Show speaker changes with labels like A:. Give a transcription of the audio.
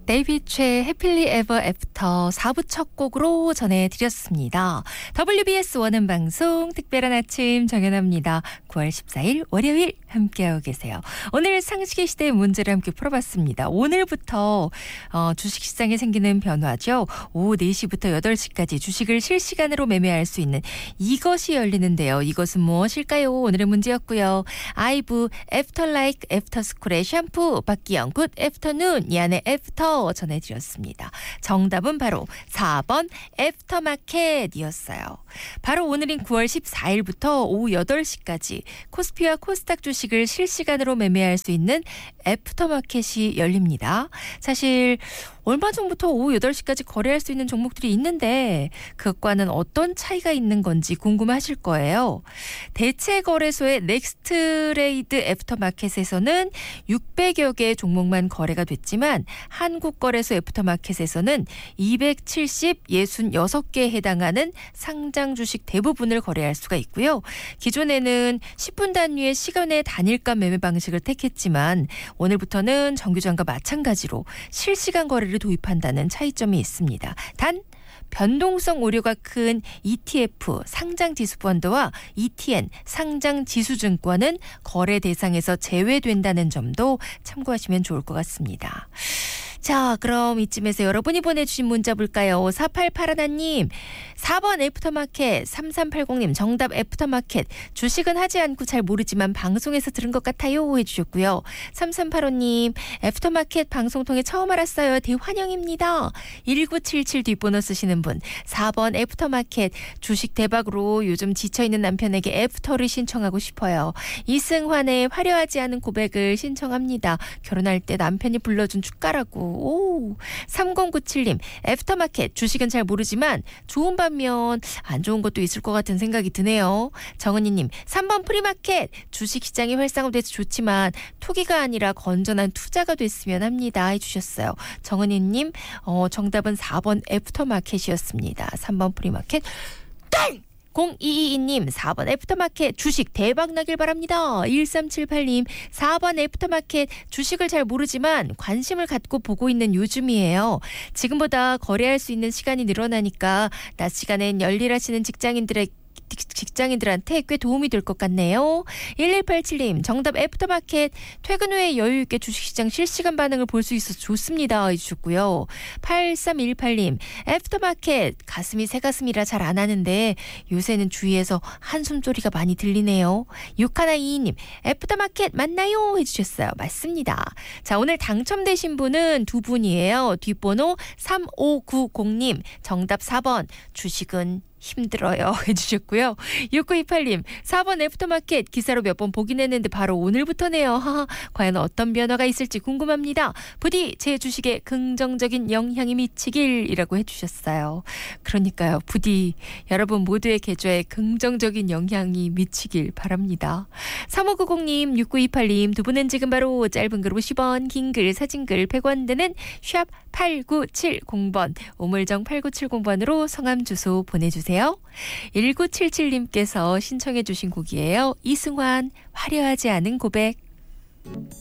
A: 데이빗 최 해필리 에버 애프터 4부 첫 곡으로 전해드렸습니다. WBS 원음 방송 특별한 아침 정연아입니다. 9월 14일 월요일 함께하고 계세요. 오늘 상식의 시대 문제를 함께 풀어봤습니다. 오늘부터 주식시장에 생기는 변화죠. 오후 4시부터 8시까지 주식을 실시간으로 매매할 수 있는 이것이 열리는데요. 이것은 무엇일까요? 오늘의 문제였고요. 아이브 애프터 라이크 애프터 스쿨의 샴푸 박기영 굿 애프터눈 이 안에 애프터 전해드렸습니다. 정답은 바로 4번 애프터마켓이었어요. 바로 오늘인 9월 14일부터 오후 8시까지 코스피와 코스닥 주식을 실시간으로 매매할 수 있는 애프터마켓이 열립니다. 사실 얼마 전부터 오후 8시까지 거래할 수 있는 종목들이 있는데 그것과는 어떤 차이가 있는 건지 궁금하실 거예요. 대체거래소의 넥스트레이드 애프터마켓에서는 600여 개의 종목만 거래가 됐지만 한국거래소 애프터마켓에서는 266개에 해당하는 상장 주식 대부분을 거래할 수가 있고요. 기존에는 10분 단위의 시간의 단일가 매매 방식을 택했지만 오늘부터는 정규장과 마찬가지로 실시간 거래를 도입한다는 차이점이 있습니다. 단 변동성 오류가 큰 ETF 상장지수펀드와 ETN 상장지수증권은 거래 대상에서 제외된다는 점도 참고하시면 좋을 것 같습니다. 자, 그럼 이쯤에서 여러분이 보내주신 문자 볼까요? 4881님, 4번 애프터마켓, 3380님, 정답 애프터마켓. 주식은 하지 않고 잘 모르지만 방송에서 들은 것 같아요 해주셨고요. 3385님, 애프터마켓 방송 통해 처음 알았어요. 대환영입니다. 1977 뒷번호 쓰시는 분, 4번 애프터마켓. 주식 대박으로 요즘 지쳐있는 남편에게 애프터를 신청하고 싶어요. 이승환의 화려하지 않은 고백을 신청합니다. 결혼할 때 남편이 불러준 축가라고. 오, 3097님 애프터마켓 주식은 잘 모르지만 좋은 반면 안 좋은 것도 있을 것 같은 생각이 드네요. 정은희님 3번 프리마켓 주식시장이 활성화돼서 좋지만 투기가 아니라 건전한 투자가 됐으면 합니다 해주셨어요. 정은희님 정답은 4번 애프터마켓이었습니다. 3번 프리마켓 땡! 0222님 4번 애프터마켓 주식 대박 나길 바랍니다. 1378님 4번 애프터마켓 주식을 잘 모르지만 관심을 갖고 보고 있는 요즘이에요. 지금보다 거래할 수 있는 시간이 늘어나니까 낮 시간엔 열일하시는 직장인들한테 꽤 도움이 될 것 같네요. 1187님 정답 애프터마켓 퇴근 후에 여유있게 주식시장 실시간 반응을 볼 수 있어서 좋습니다 해주셨고요. 8318님 애프터마켓 가슴이 새 가슴이라 잘 안 하는데 요새는 주위에서 한숨소리가 많이 들리네요. 6122님 애프터마켓 맞나요 해주셨어요. 맞습니다. 자, 오늘 당첨되신 분은 두 분이에요. 뒷번호 3590님 정답 4번 주식은 힘들어요 해주셨고요. 6928님 4번 애프터마켓 기사로 몇 번 보긴 했는데 바로 오늘부터네요. 하하, 과연 어떤 변화가 있을지 궁금합니다. 부디 제 주식에 긍정적인 영향이 미치길이라고 해주셨어요. 그러니까요. 부디 여러분 모두의 계좌에 긍정적인 영향이 미치길 바랍니다. 3590님 6928님 두 분은 지금 바로 짧은 글 50원 긴 글 사진글 100원 드는 샵 8970번 우물정 8970번으로 성함 주소 보내주세요. 1977님께서 신청해 주신 곡이에요. 이승환 화려하지 않은 고백.